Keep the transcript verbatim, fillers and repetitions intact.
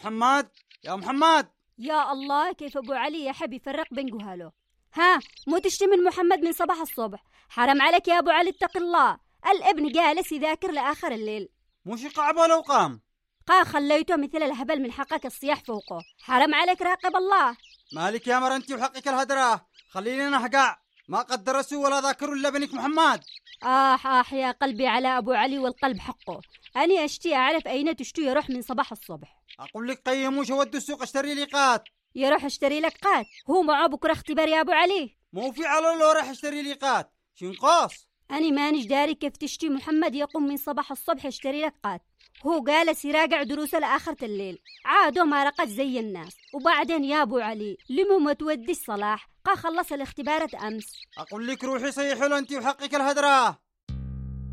محمد يا محمد. يا الله، كيف أبو علي يحب يفرق بين جهاله. ها، مو تشتي من محمد من صباح الصبح؟ حرام عليك يا أبو علي، اتق الله. الابن جالس يذاكر لآخر الليل. مش قعب ولو قام. قا خليته مثل الهبل من حقك الصياح فوقه. حرام عليك، راقب الله. مالك يا مر انت وحقك الهدرة، خليني نحقع. ما قد درسوا ولا ذاكروا إلا بنك محمد. آح آح يا قلبي على أبو علي، والقلب حقه. أنا أشتي أعرف أين تشتو يروح من صباح الصبح. أقول لك قيموش ودوا السوق اشتري لي قات. يروح اشتري لك قات؟ هو معه بكرة اختبار يا أبو علي. مو في على لو راح اشتري لي قات شنقاص. أنا مانيش داري كيف تشتي محمد يقوم من صباح الصبح يشتري لك قات. هو جالس يراجع دروسه لآخرة الليل، عادوا ما رقد زي الناس. وبعدين يا أبو علي لمو ما توديش صلاح؟ قا خلص الاختبارات أمس. أقول لك روحي صيحوا له أنت وحقك الهدرة.